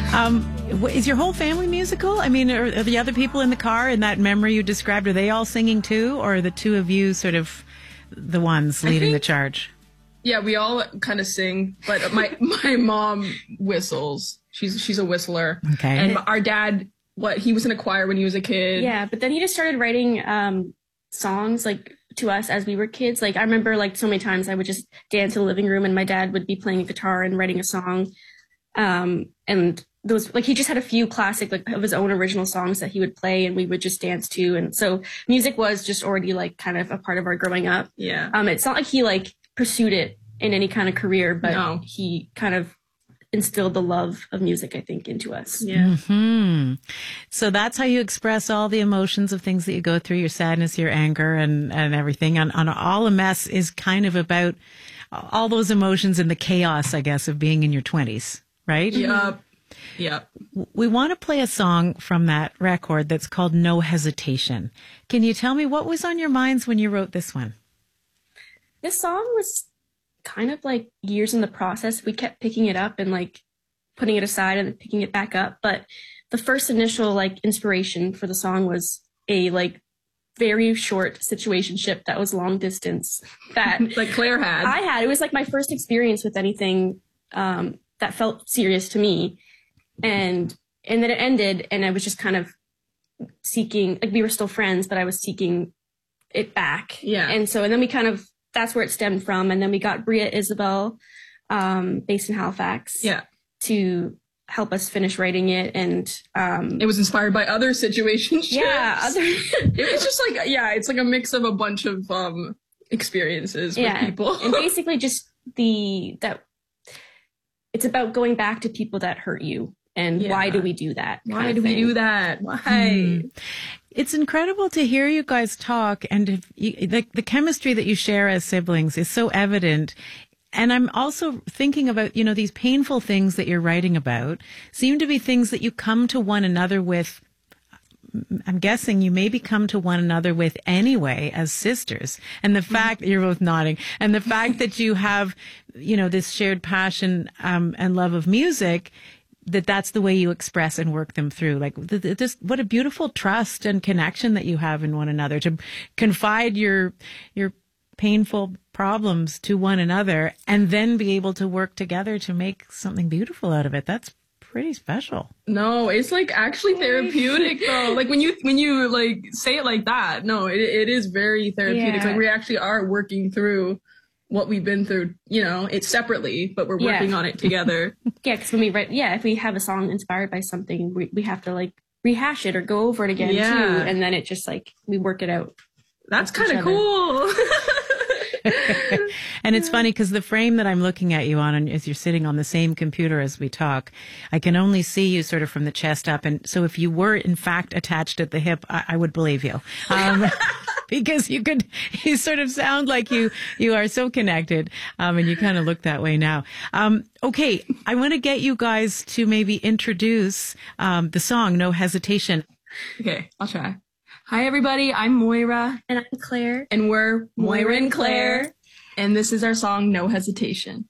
Is your whole family musical? I mean, are the other people in the car in that memory you described, are they all singing too? Or are the two of you sort of the ones leading the charge? Yeah, we all kind of sing, but my mom whistles. She's a whistler. Okay. And our dad, he was in a choir when he was a kid. Yeah, but then he just started writing songs like to us as we were kids. Like I remember like so many times I would just dance in the living room and my dad would be playing a guitar and writing a song. And those, like, he just had a few classic, like, of his own original songs that he would play and we would just dance to. And so music was just already like kind of a part of our growing up. Yeah. It's not like he like pursued it in any kind of career, but he kind of instilled the love of music, I think, into us. Yeah. Mm-hmm. So that's how you express all the emotions of things that you go through, your sadness, your anger, and everything. On All a Mess is kind of about all those emotions and the chaos, I guess, of being in your 20s, right? Yep. Yep. We want to play a song from that record that's called No Hesitation. Can you tell me what was on your minds when you wrote this one? This song was kind of like years in the process. We kept picking it up and like putting it aside and then picking it back up. But the first initial like inspiration for the song was a like very short situationship that was long distance that like Claire had. I had. It was like my first experience with anything that felt serious to me. And then it ended and I was just kind of seeking, like we were still friends, but I was seeking it back. Yeah. And then we kind of, that's where it stemmed from. And then we got Bria Isabel, based in Halifax. Yeah. To help us finish writing it. And it was inspired by other situations. Yeah. It was just like, it's like a mix of a bunch of experiences with people. And basically just it's about going back to people that hurt you. And why do we do that? Why do we do that? Why? It's incredible to hear you guys talk, and the chemistry that you share as siblings is so evident. And I'm also thinking about, these painful things that you're writing about seem to be things that you come to one another with. I'm guessing you maybe come to one another with anyway as sisters. And the fact that you're both nodding, and the fact that you have, this shared passion and love of music, that's the way you express and work them through. Like, what a beautiful trust and connection that you have in one another to confide your painful problems to one another and then be able to work together to make something beautiful out of it. That's pretty special. No, it's like actually therapeutic though. Like when you like say it like that, no, it is very therapeutic. Like we actually are working through what we've been through, it's separately, but we're working on it together. Yeah, because when we write, if we have a song inspired by something, we have to like rehash it or go over it again too. And then it just like, we work it out. That's kind of cool. And it's funny because the frame that I'm looking at you on, and as you're sitting on the same computer as we talk, I can only see you sort of from the chest up. And so if you were in fact attached at the hip, I would believe you. Because you sort of sound like you are so connected. And you kind of look that way now. Okay. I want to get you guys to maybe introduce, the song, No Hesitation. Okay. I'll try. Hi, everybody. I'm Moira. And I'm Claire. And we're Moira and Claire. And this is our song, No Hesitation.